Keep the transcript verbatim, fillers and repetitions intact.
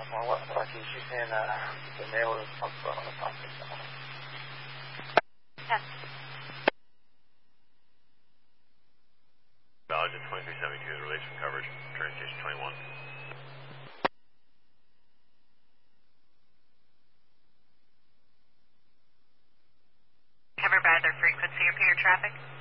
well, what, what she's saying, uh, the mail is up on the top. Yes. Belgium twenty-three seventy-two is released from coverage, train station twenty-one. Cover by their frequency, repeater traffic.